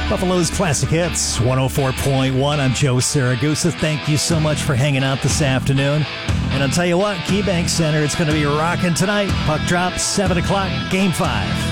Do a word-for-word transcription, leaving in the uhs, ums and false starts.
Buffalo's Classic Hits, one oh four point one. I'm Joe Saragusa. Thank you so much for hanging out this afternoon. And I'll tell you what, KeyBank Center, it's going to be rocking tonight. Puck drop, seven o'clock, game five.